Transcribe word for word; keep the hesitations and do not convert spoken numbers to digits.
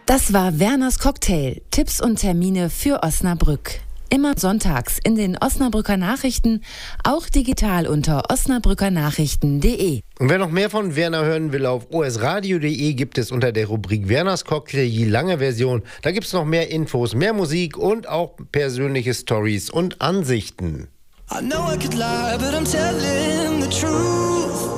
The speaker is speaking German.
Das war Werners Cocktail. Tipps und Termine für Osnabrück. Immer sonntags in den Osnabrücker Nachrichten, auch digital unter osnabrückernachrichten punkt de. Und wer noch mehr von Werner hören will, auf osradio punkt de gibt es unter der Rubrik Werners Cocktail die lange Version. Da gibt es noch mehr Infos, mehr Musik und auch persönliche Stories und Ansichten. I know I could lie, but I'm telling the truth.